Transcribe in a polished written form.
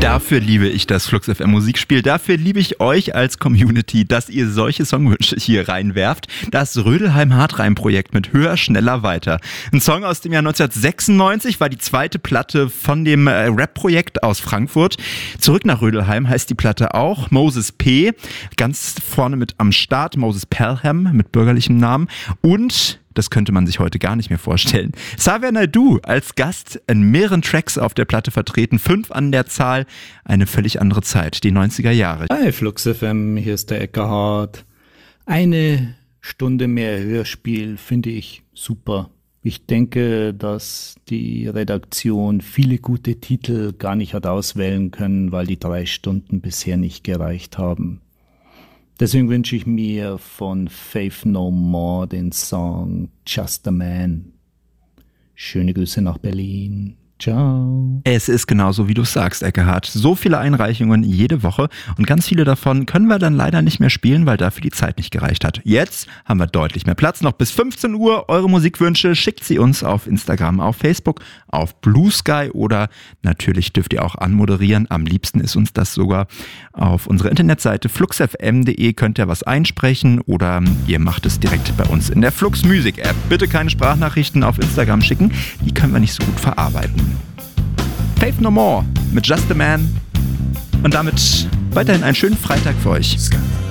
Dafür liebe ich das Flux FM Musikspiel. Dafür liebe ich euch als Community, dass ihr solche Songwünsche hier reinwerft. Das Rödelheim Hartreim Projekt mit Höher, Schneller, Weiter. Ein Song aus dem Jahr 1996 war die zweite Platte von dem Rap-Projekt aus Frankfurt. Zurück nach Rödelheim heißt die Platte auch. Moses P. Ganz vorne mit am Start. Moses Pelham mit bürgerlichem Namen. Und das könnte man sich heute gar nicht mehr vorstellen. Xavier Naidoo als Gast in mehreren Tracks auf der Platte vertreten. 5 an der Zahl. Eine völlig andere Zeit, die 90er Jahre. Hi Flux FM, hier ist der Eckhard. Eine Stunde mehr Hörspiel finde ich super. Ich denke, dass die Redaktion viele gute Titel gar nicht hat auswählen können, weil die 3 Stunden bisher nicht gereicht haben. Deswegen wünsche ich mir von Faith No More den Song Just a Man. Schöne Grüße nach Berlin. Ciao. Es ist genauso, wie du sagst, Eckehard. So viele Einreichungen jede Woche und ganz viele davon können wir dann leider nicht mehr spielen, weil dafür die Zeit nicht gereicht hat. Jetzt haben wir deutlich mehr Platz. Noch bis 15 Uhr eure Musikwünsche. Schickt sie uns auf Instagram, auf Facebook, auf Blue Sky oder natürlich dürft ihr auch anmoderieren. Am liebsten ist uns das sogar auf unserer Internetseite fluxfm.de könnt ihr was einsprechen oder ihr macht es direkt bei uns in der Flux Music App. Bitte keine Sprachnachrichten auf Instagram schicken, die können wir nicht so gut verarbeiten. Faith No More mit Just a Man und damit weiterhin einen schönen Freitag für euch.